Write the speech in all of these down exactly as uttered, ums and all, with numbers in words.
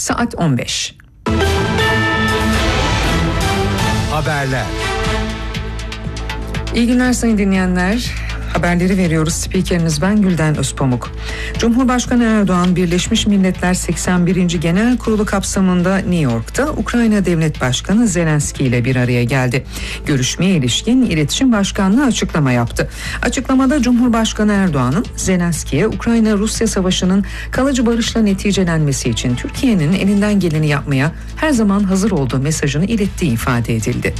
saat on beş. Haberler. İyi günler sayın dinleyenler. Haberleri veriyoruz. Spikeriniz ben Gülden Özpamuk. Cumhurbaşkanı Erdoğan Birleşmiş Milletler seksen birinci Genel Kurulu kapsamında New York'ta Ukrayna Devlet Başkanı Zelenski ile bir araya geldi. Görüşmeye ilişkin İletişim Başkanlığı açıklama yaptı. Açıklamada Cumhurbaşkanı Erdoğan'ın Zelenski'ye Ukrayna-Rusya Savaşı'nın kalıcı barışla neticelenmesi için Türkiye'nin elinden geleni yapmaya her zaman hazır olduğu mesajını ilettiği ifade edildi.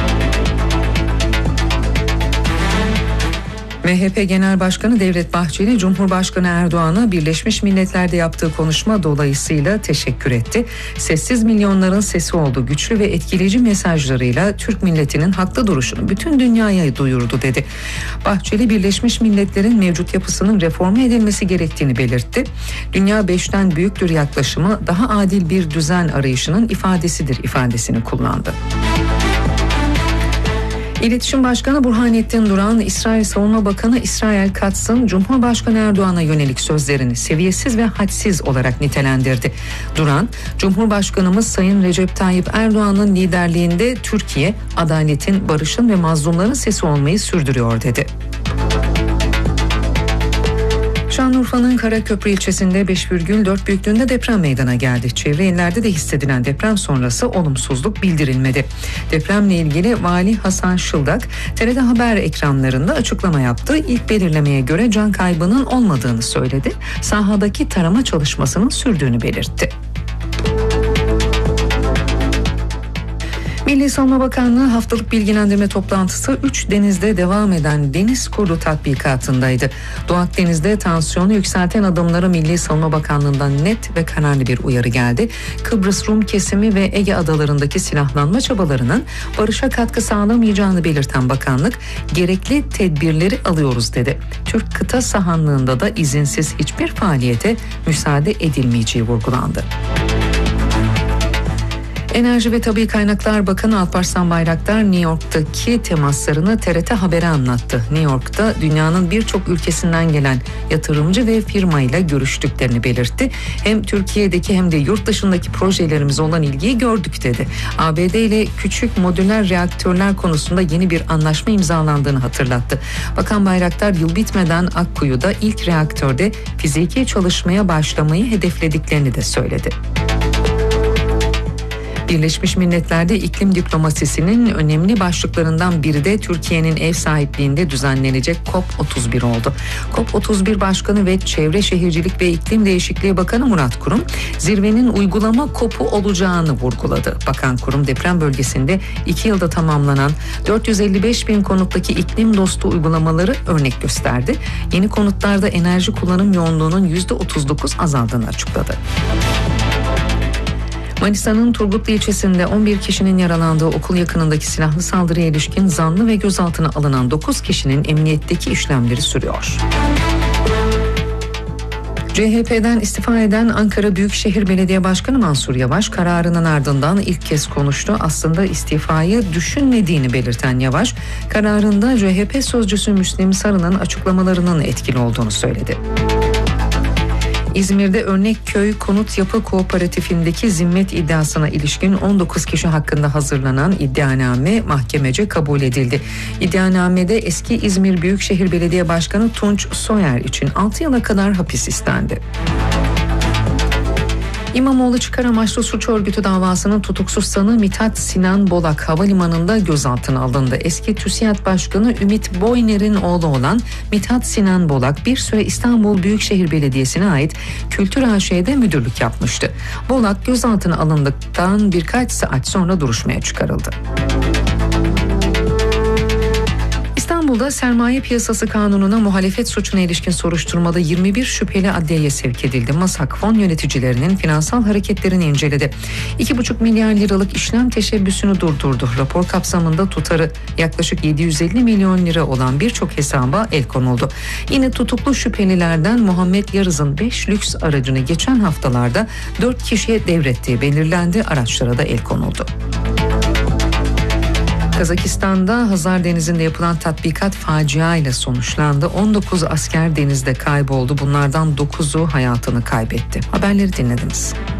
M H P Genel Başkanı Devlet Bahçeli, Cumhurbaşkanı Erdoğan'a Birleşmiş Milletler'de yaptığı konuşma dolayısıyla teşekkür etti. Sessiz milyonların sesi oldu, güçlü ve etkileyici mesajlarıyla Türk milletinin haklı duruşunu bütün dünyaya duyurdu dedi. Bahçeli, Birleşmiş Milletler'in mevcut yapısının reforme edilmesi gerektiğini belirtti. Dünya beşten büyüktür yaklaşımı daha adil bir düzen arayışının ifadesidir ifadesini kullandı. İletişim Başkanı Burhanettin Duran, İsrail Savunma Bakanı İsrail Katz'ın Cumhurbaşkanı Erdoğan'a yönelik sözlerini seviyesiz ve hadsiz olarak nitelendirdi. Duran, Cumhurbaşkanımız Sayın Recep Tayyip Erdoğan'ın liderliğinde Türkiye, adaletin, barışın ve mazlumların sesi olmayı sürdürüyor dedi. Şanlıurfa'nın Karaköprü ilçesinde beş virgül dört büyüklüğünde deprem meydana geldi. Çevre illerde de hissedilen deprem sonrası olumsuzluk bildirilmedi. Depremle ilgili Vali Hasan Şıldak, T R T Haber ekranlarında açıklama yaptı. İlk belirlemeye göre can kaybının olmadığını söyledi. Sahadaki tarama çalışmasının sürdüğünü belirtti. Milli Savunma Bakanlığı haftalık bilgilendirme toplantısı üç denizde devam eden Deniz Kurdu tatbikatındaydı. Doğu Akdeniz'de tansiyonu yükselten adımlara Milli Savunma Bakanlığı'ndan net ve kararlı bir uyarı geldi. Kıbrıs Rum kesimi ve Ege adalarındaki silahlanma çabalarının barışa katkı sağlamayacağını belirten bakanlık, gerekli tedbirleri alıyoruz dedi. Türk kıta sahanlığında da izinsiz hiçbir faaliyete müsaade edilmeyeceği vurgulandı. Enerji ve Tabii Kaynaklar Bakanı Alparslan Bayraktar New York'taki temaslarını T R T Haber'e anlattı. New York'ta dünyanın birçok ülkesinden gelen yatırımcı ve firmayla görüştüklerini belirtti. Hem Türkiye'deki hem de yurt dışındaki projelerimize olan ilgiyi gördük dedi. A B D ile küçük modüler reaktörler konusunda yeni bir anlaşma imzalandığını hatırlattı. Bakan Bayraktar yıl bitmeden Akkuyu'da ilk reaktörde fiziki çalışmaya başlamayı hedeflediklerini de söyledi. Birleşmiş Milletler'de iklim diplomasisinin önemli başlıklarından biri de Türkiye'nin ev sahipliğinde düzenlenecek COP otuz bir oldu. COP otuz bir Başkanı ve Çevre Şehircilik ve İklim Değişikliği Bakanı Murat Kurum, zirvenin uygulama COP'u olacağını vurguladı. Bakan Kurum, deprem bölgesinde iki yılda tamamlanan dört yüz elli beş bin konuttaki iklim dostu uygulamaları örnek gösterdi. Yeni konutlarda enerji kullanım yoğunluğunun yüzde otuz dokuz azaldığını açıkladı. Manisa'nın Turgutlu ilçesinde on bir kişinin yaralandığı okul yakınındaki silahlı saldırıya ilişkin zanlı ve gözaltına alınan dokuz kişinin emniyetteki işlemleri sürüyor. C H P'den istifa eden Ankara Büyükşehir Belediye Başkanı Mansur Yavaş kararının ardından ilk kez konuştu. Aslında istifayı düşünmediğini belirten Yavaş, kararında C H P sözcüsü Müslim Sarı'nın açıklamalarının etkili olduğunu söyledi. İzmir'de Örnekköy Konut Yapı Kooperatifindeki zimmet iddiasına ilişkin on dokuz kişi hakkında hazırlanan iddianame mahkemece kabul edildi. İddianamede eski İzmir Büyükşehir Belediye Başkanı Tunç Soyer için altı yıla kadar hapis istendi. İmamoğlu çıkar amaçlı suç örgütü davasının tutuksuz sanığı Mithat Sinan Bolak havalimanında gözaltına alındı. Eski TÜSİAD Başkanı Ümit Boyner'in oğlu olan Mithat Sinan Bolak bir süre İstanbul Büyükşehir Belediyesi'ne ait Kültür A Ş'de müdürlük yapmıştı. Bolak gözaltına alındıktan birkaç saat sonra duruşmaya çıkarıldı. İstanbul'da sermaye piyasası kanununa muhalefet suçuna ilişkin soruşturmada yirmi bir şüpheli adliyeye sevk edildi. MASAK fon yöneticilerinin finansal hareketlerini inceledi. iki buçuk milyar liralık işlem teşebbüsünü durdurdu. Rapor kapsamında tutarı yaklaşık yedi yüz elli milyon lira olan birçok hesaba el konuldu. Yine tutuklu şüphelilerden Muhammed Yarız'ın beş lüks aracını geçen haftalarda dört kişiye devrettiği belirlendi. Araçlara da el konuldu. Kazakistan'da Hazar Denizi'nde yapılan tatbikat facia ile sonuçlandı. on dokuz asker denizde kayboldu. Bunlardan dokuzu hayatını kaybetti. Haberleri dinlediniz.